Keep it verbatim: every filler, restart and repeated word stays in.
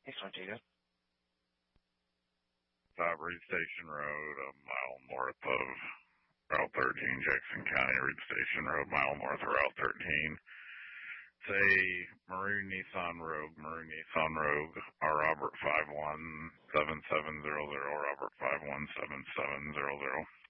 Thanks, Jacob. Five Reed Station Road, a mile north of Route thirteen, Jackson County, Reed Station Road, mile north of Route thirteen. It's a maroon Nissan Rogue, maroon Nissan Rogue, R Robert five one seven seven zero zero, Robert five one seven seven zero zero.